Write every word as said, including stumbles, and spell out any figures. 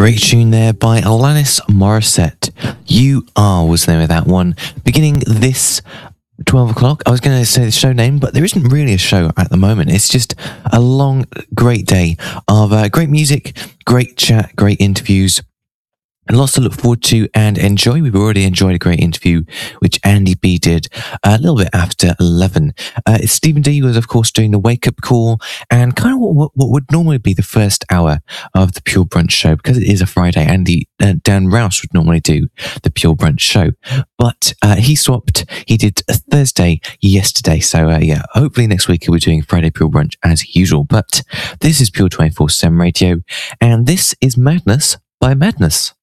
Great tune there by Alanis Morissette. You Are was the name of that one. Beginning this twelve o'clock. I was going to say the show name, but there isn't really a show at the moment. It's just a long, great day of uh, great music, great chat, great interviews. And lots to look forward to and enjoy. We've already enjoyed a great interview, which Andy B did a little bit after eleven. Uh, it's Stephen D was, of course, doing the wake-up call and kind of what, what would normally be the first hour of the Pure Brunch show. Because it is a Friday, Andy, uh, Dan Rouse would normally do the Pure Brunch show. But uh, he swapped. He did a Thursday yesterday. So, uh, yeah, hopefully next week he'll be doing Friday Pure Brunch as usual. But this is Pure twenty-four seven Radio, and this is Madness by Madness.